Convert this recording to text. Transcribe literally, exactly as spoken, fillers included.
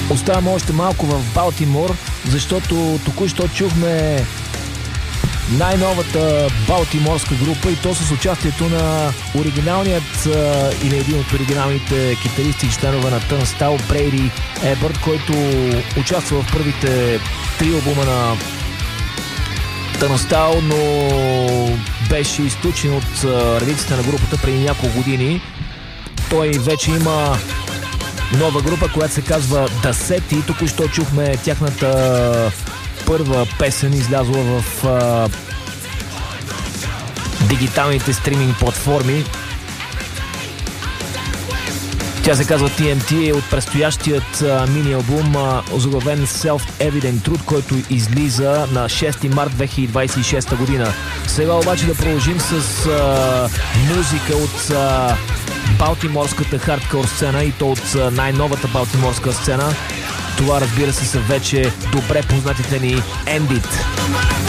Оставаме още малко в Балтимор, защото току-що чухме най-новата балтиморска група и то с участието на оригиналният или един от оригиналните китаристи и членове на Turnstile, Брейди Ебърт, който участва в първите три албума на Turnstile, но беше изключен от редиците на групата преди няколко години. Той вече има нова група, която се казва The Set и току-що чухме тяхната първа песен, излязла в а, дигиталните стриминг платформи. Тя се казва Ти Ем Ти, е от предстоящият а, мини-албум, а, озаглавен Self-Evident Truth, който излиза на шести март две хиляди двадесет и шеста година. Сега обаче да продължим с а, музика от а, балтиморската хардкор сцена и то от а, най-новата балтиморска сцена. Това, разбира се, са вече добре познатите ни End It.